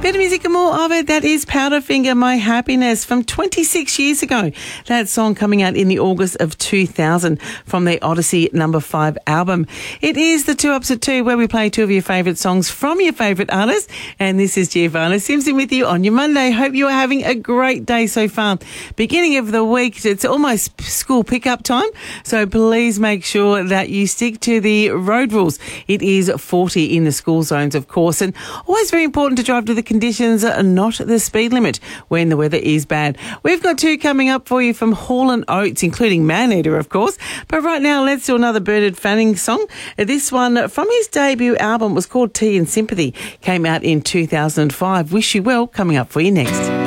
Bit of music and more of it. That is Powderfinger, My Happiness from 26 years ago. That song coming out in the August of 2000 from their Odyssey No. 5 album. It is the 2 Ups at 2 where we play 2 of your favourite songs from your favourite artists. And this is Giovanna Simpson with you on your Monday. Hope you are having a great day so far. Beginning of the week, it's almost school pickup time. So please make sure that you stick to the road rules. It is 40 in the school zones, of course. And always very important to drive to the conditions, not the speed limit when the weather is bad. We've got 2 coming up for you from Hall & Oates, including Maneater, of course. But right now, let's do another Bernard Fanning song. This one from his debut album was called Tea and Sympathy. Came out in 2005. Wish You Well, coming up for you next.